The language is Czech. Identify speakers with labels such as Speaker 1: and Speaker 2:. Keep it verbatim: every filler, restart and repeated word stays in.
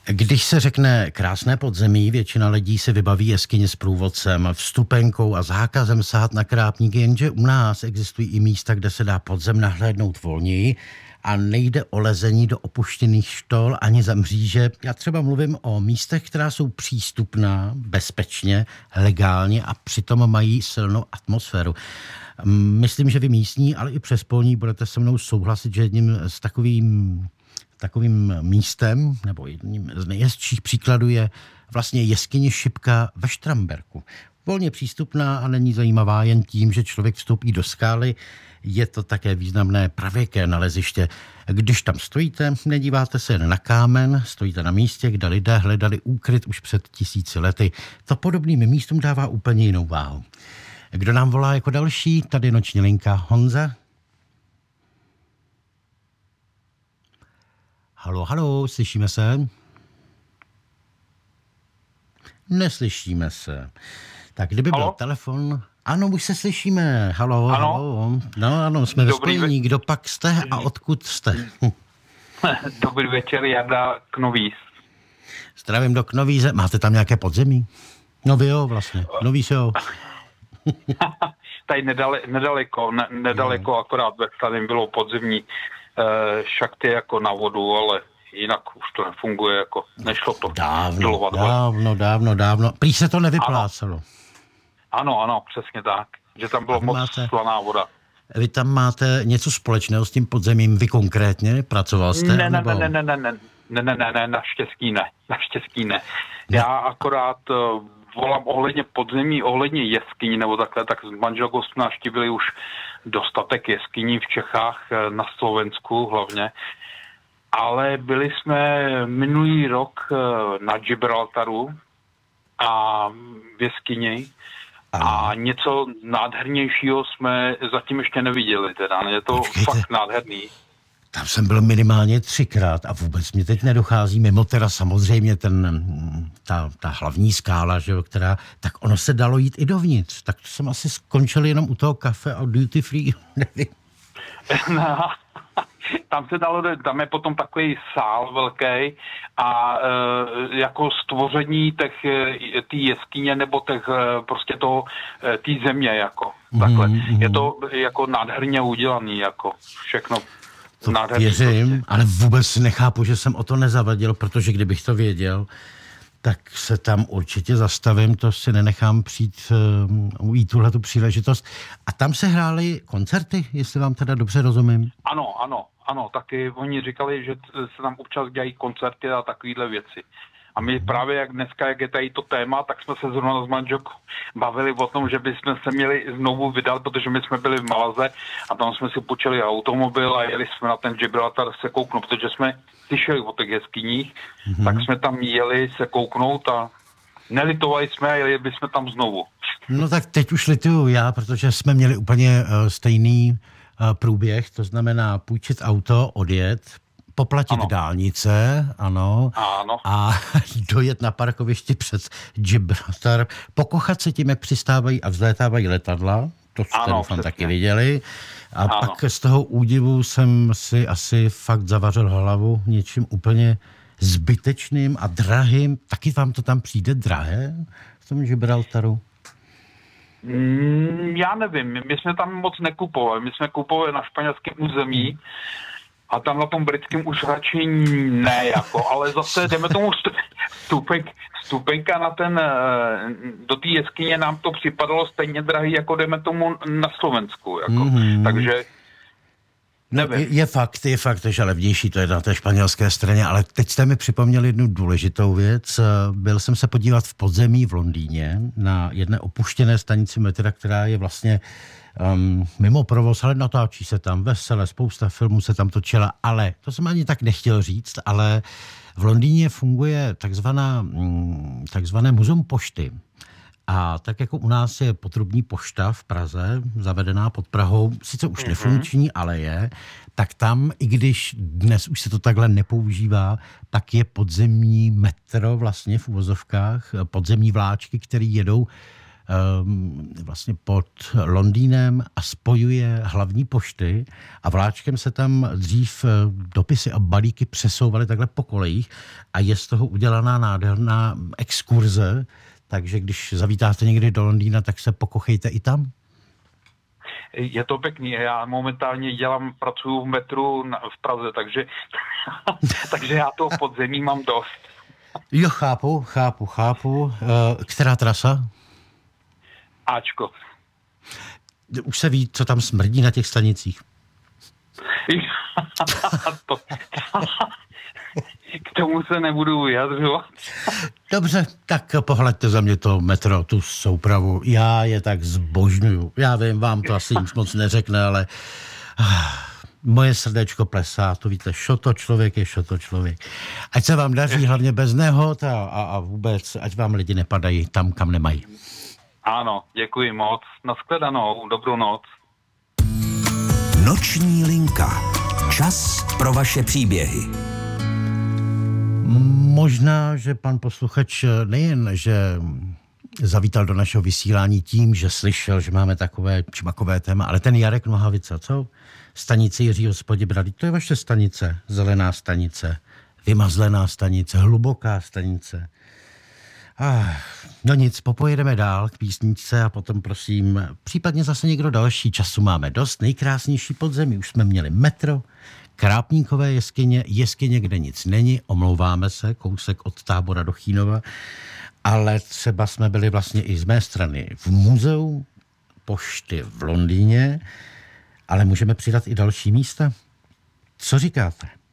Speaker 1: Když se řekne krásné podzemí, většina lidí si vybaví jeskyně s průvodcem, vstupenkou a zákazem sahat na krápníky, jenže u nás existují i místa, kde se dá podzem nahlédnout volněji a nejde o lezení do opuštěných štol ani za mříže. Já třeba mluvím o místech, která jsou přístupná, bezpečně, legálně a přitom mají silnou atmosféru. Myslím, že vy místní, ale i přespolní budete se mnou souhlasit, že jedním z takovým Takovým místem, nebo jedním z nejhezčích příkladů je vlastně jeskyně Šipka ve Štramberku. Volně přístupná a není zajímavá jen tím, že člověk vstoupí do skály. Je to také významné pravěké naleziště. Když tam stojíte, nedíváte se jen na kámen, stojíte na místě, kde lidé hledali úkryt už před tisíci lety. To podobným místům dává úplně jinou váhu. Kdo nám volá jako další? Tady noční linka. Honza? Halo, halo, slyšíme se? Neslyšíme se. Tak kdyby halo? Byl telefon... Ano, už se slyšíme. Halo, ano? Halo. No ano, jsme Dobrý ve spojení. Ve... Kdo pak jste a odkud jste?
Speaker 2: Dobrý večer, Jarda Knovíz.
Speaker 1: Zdravím do Knovíze. Máte tam nějaké podzemí? No vy jo, vlastně. Knovíz jo.
Speaker 2: Tady nedale, nedaleko, ne, nedaleko, no. Akorát tady bylo podzemní šachty jako na vodu, ale jinak už to nefunguje, jako nešlo to.
Speaker 1: Dávno, dávno, dávno, dávno. Prý se to nevyplácelo.
Speaker 2: Ano, ano, přesně tak. Že tam bylo moc máte, slaná voda.
Speaker 1: Vy tam máte něco společného s tím podzemím, vy konkrétně? Pracoval jste?
Speaker 2: Ne, ne, nebo... ne, ne, ne, ne, ne, ne, ne, ne, naštěstí ne, naštěstí ne. ne. Já akorát uh, volám ohledně podzemí, ohledně jeskyní, nebo takhle, tak s manželkou jsme navštívili už dostatek jeskyní v Čechách, na Slovensku hlavně, ale byli jsme minulý rok na Gibraltaru a v jeskyni a něco nádhernějšího jsme zatím ještě neviděli, teda je to Počkejte. Fakt nádherný.
Speaker 1: Tam jsem byl minimálně třikrát a vůbec mě teď nedochází, mimo teda samozřejmě ten, ta, ta hlavní skála, že jo, která, tak ono se dalo jít i dovnitř, tak to jsem asi skončil jenom u toho kafe a duty free, nevím.
Speaker 2: No, tam se dalo, tam je potom takový sál velký a e, jako stvoření těch tý jeskyně nebo těch prostě toho, tý země jako takhle. Mm-hmm. Je to jako nádherně udělaný jako všechno.
Speaker 1: To věřím, prostě. Ale vůbec nechápu, že jsem o to nezavadil, protože kdybych to věděl, tak se tam určitě zastavím, to si nenechám přijít uh, ujít tuhletu příležitost. A tam se hrály koncerty, jestli vám teda dobře rozumím?
Speaker 2: Ano, ano, ano, taky oni říkali, že se tam občas dělají koncerty a takovýhle věci. A my právě jak dneska, jak je tady to téma, tak jsme se zrovna s manželkou bavili o tom, že bychom se měli znovu vydat, protože my jsme byli v Malaze a tam jsme si počali automobil a jeli jsme na ten Gibraltar se kouknout, protože jsme slyšeli o těch jeskyních, mm-hmm. tak jsme tam jeli se kouknout a nelitovali jsme a jeli bychom tam znovu.
Speaker 1: No tak teď už lituju já, protože jsme měli úplně uh, stejný uh, průběh, to znamená půjčit auto, odjet, poplatit ano. dálnice, ano,
Speaker 2: ano,
Speaker 1: a dojet na parkovišti přes Gibraltar, pokochat se tím, jak přistávají a vzlétávají letadla, to jste doufám taky viděli, a ano. pak z toho údivu jsem si asi fakt zavařil hlavu něčím úplně zbytečným a drahým. Taky vám to tam přijde drahé v tom Gibraltaru?
Speaker 2: Mm, já nevím, my jsme tam moc nekupovali, my jsme kupovali na španělském území, a tam na tom britském už radši ne, jako, ale zase jdeme tomu stupenk, stupenka na ten, do té jeskyně nám to připadalo stejně drahý, jako jdeme tomu na Slovensku, jako, mm-hmm. takže nevím.
Speaker 1: Je, je fakt, je fakt, že levnější to je na té španělské straně, ale teď jste mi připomněli jednu důležitou věc. Byl jsem se podívat v podzemí v Londýně na jedné opuštěné stanici metra, která je vlastně Um, mimo provoz, ale natáčí se tam vesele, spousta filmů se tam točila, ale to jsem ani tak nechtěl říct, ale v Londýně funguje takzvaná, takzvané muzeum pošty. A tak jako u nás je potrubní pošta v Praze, zavedená pod Prahou, sice už nefunkční, ale je, tak tam, i když dnes už se to takhle nepoužívá, tak je podzemní metro vlastně v uvozovkách, podzemní vláčky, které jedou um, vlastně pod Londýnem a spojuje hlavní pošty a vláčkem se tam dřív dopisy a balíky přesouvaly takhle po kolejích a je z toho udělaná nádherná exkurze, takže když zavítáte někdy do Londýna, tak se pokochejte i tam.
Speaker 2: Je to pěkný. Já momentálně dělám, pracuji v metru v Praze, takže, takže já toho podzemí mám dost.
Speaker 1: Jo, chápu, chápu, chápu. Která trasa?
Speaker 2: Ačko.
Speaker 1: Už se ví, co tam smrdí na těch stanicích.
Speaker 2: to, k tomu se nebudu vyjadřovat.
Speaker 1: Dobře, tak pohleďte za mě to metro, tu soupravu. Já je tak zbožňuju. Já vím, vám to asi nic moc neřekne, ale moje srdéčko plesá, to víte, šoto člověk je šoto člověk. Ať se vám daří hlavně bez nehod a, a, a vůbec, ať vám lidi nepadají tam, kam nemají.
Speaker 2: Ano, děkuji moc. Nashledanou, dobrou noc.
Speaker 3: Noční linka. Čas pro vaše příběhy.
Speaker 1: Možná, že pan posluchač nejen, že zavítal do našeho vysílání tím, že slyšel, že máme takové čmakové téma, ale ten Jarek Nohavica, co? Stanice Jiřího z Poděbrady, to je vaše stanice, zelená stanice, vymazlená stanice, hluboká stanice. Ah, no nic, popojedeme dál k písničce a potom prosím, případně zase někdo další. Času máme dost, nejkrásnější podzemí. Už jsme měli metro, Krápníkové jeskyně, jeskyně, kde nic není, omlouváme se, kousek od Tábora do Chínova, ale třeba jsme byli vlastně i z mé strany v muzeu pošty v Londýně, ale můžeme přidat i další místa. Co říkáte?